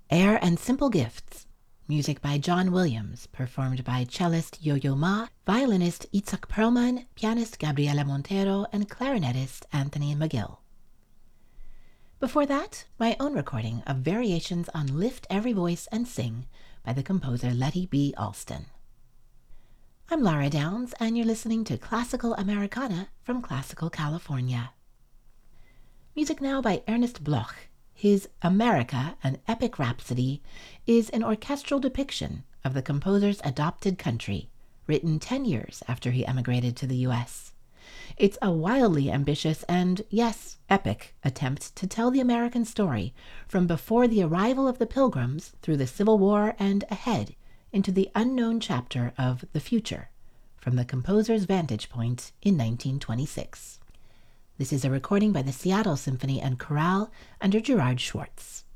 Air and Simple Gifts. Music by John Williams, performed by cellist Yo-Yo Ma, violinist Itzhak Perlman, pianist Gabriela Montero, and clarinetist Anthony McGill. Before that, my own recording of variations on Lift Every Voice and Sing by the composer Letty B. Alston. I'm Lara Downs, and you're listening to Classical Americana from Classical California. Music now by Ernest Bloch. His America, an Epic Rhapsody, is an orchestral depiction of the composer's adopted country, written 10 years after he emigrated to the U.S. It's a wildly ambitious and, yes, epic attempt to tell the American story from before the arrival of the Pilgrims through the Civil War and ahead into the unknown chapter of the future, from the composer's vantage point in 1926. This is a recording by the Seattle Symphony and Chorale under Gerard Schwartz.